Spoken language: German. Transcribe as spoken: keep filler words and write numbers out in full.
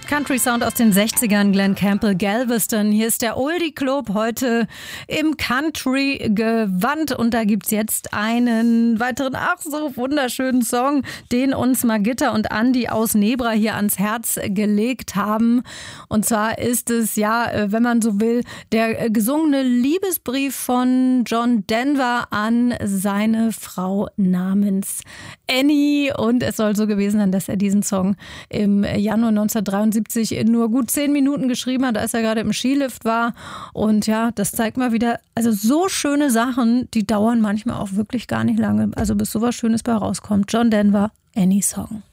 Country Sound aus den sechzigern, Glen Campbell, Galveston. Hier ist der Oldie Club, heute im Country-Gewand. Und da gibt's jetzt einen weiteren, ach so wunderschönen Song, den uns Margitta und Andi aus Nebra hier ans Herz gelegt haben. Und zwar ist es, ja, wenn man so will, der gesungene Liebesbrief von John Denver an seine Frau namens Annie. Und es soll so gewesen sein, dass er diesen Song im Januar neunzehnhundertdreiundsiebzig in nur gut zehn Minuten geschrieben hat, als er gerade im Skilift war. Und ja, das zeigt mal wieder, also so schöne Sachen, die dauern manchmal auch wirklich gar nicht lange. Also bis sowas Schönes bei rauskommt. John Denver, Annie Song.